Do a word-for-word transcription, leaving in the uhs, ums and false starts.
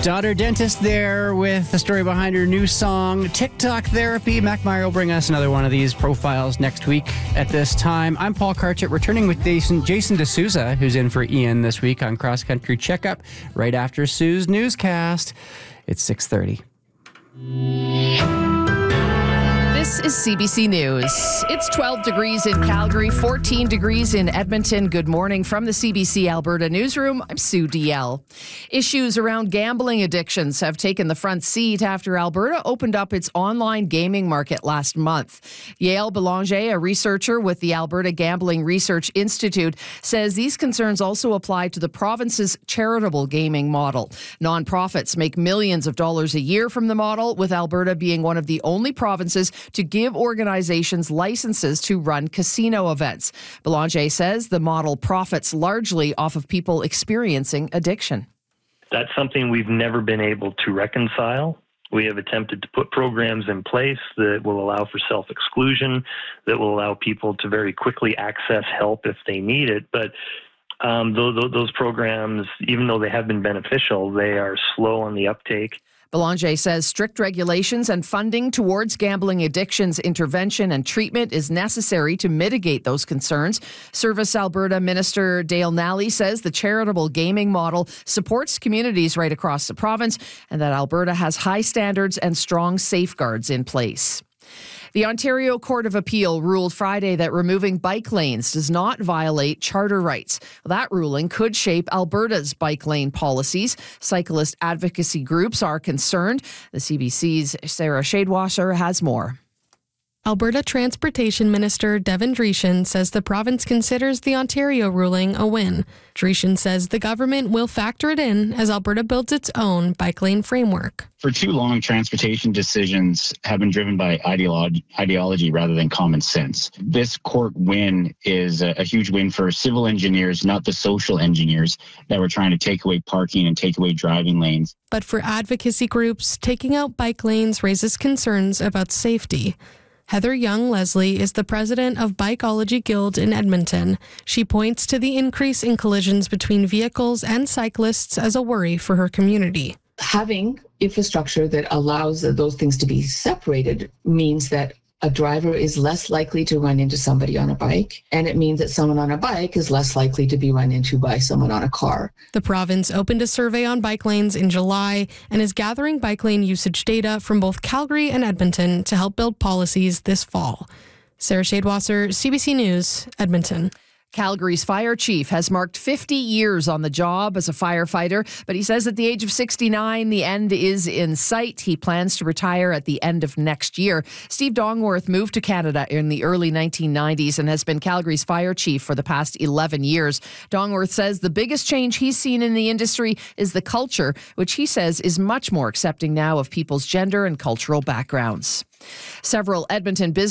Daughter Dentist there with the story behind her new song, TikTok Therapy. Mac Meyer will bring us another one of these profiles next week at this time. I'm Paul Karchit, returning with Jason, Jason D'Souza, who's in for Ian this week on Cross Country Checkup, right after Sue's newscast. It's six thirty. This is C B C News. It's twelve degrees in Calgary, fourteen degrees in Edmonton. Good morning from the C B C Alberta newsroom. I'm Sue D L. Issues around gambling addictions have taken the front seat after Alberta opened up its online gaming market last month. Yael Belanger, a researcher with the Alberta Gambling Research Institute, says these concerns also apply to the province's charitable gaming model. Nonprofits make millions of dollars a year from the model, with Alberta being one of the only provinces to give organizations licenses to run casino events. Belanger says the model profits largely off of people experiencing addiction. That's something we've never been able to reconcile. We have attempted to put programs in place that will allow for self-exclusion, that will allow people to very quickly access help if they need it. But um, those, those programs, even though they have been beneficial, they are slow on the uptake. Belanger says strict regulations and funding towards gambling addictions intervention and treatment is necessary to mitigate those concerns. Service Alberta Minister Dale Nally says the charitable gaming model supports communities right across the province and that Alberta has high standards and strong safeguards in place. The Ontario Court of Appeal ruled Friday that removing bike lanes does not violate charter rights. That ruling could shape Alberta's bike lane policies. Cyclist advocacy groups are concerned. The C B C's Sarah Shadewasser has more. Alberta Transportation Minister Devin Dreeshen says the province considers the Ontario ruling a win. Dreeshen says the government will factor it in as Alberta builds its own bike lane framework. For too long, transportation decisions have been driven by ideology, ideology rather than common sense. This court win is a, a huge win for civil engineers, not the social engineers that were trying to take away parking and take away driving lanes. But for advocacy groups, taking out bike lanes raises concerns about safety. Heather Young-Leslie is the president of Bikeology Guild in Edmonton. She points to the increase in collisions between vehicles and cyclists as a worry for her community. Having infrastructure that allows those things to be separated means that a driver is less likely to run into somebody on a bike, and it means that someone on a bike is less likely to be run into by someone on a car. The province opened a survey on bike lanes in July and is gathering bike lane usage data from both Calgary and Edmonton to help build policies this fall. Sarah Shadewasser, C B C News, Edmonton. Calgary's fire chief has marked fifty years on the job as a firefighter, but he says at the age of sixty-nine, the end is in sight. He plans to retire at the end of next year. Steve Dongworth moved to Canada in the early nineteen nineties and has been Calgary's fire chief for the past eleven years. Dongworth says the biggest change he's seen in the industry is the culture, which he says is much more accepting now of people's gender and cultural backgrounds. Several Edmonton business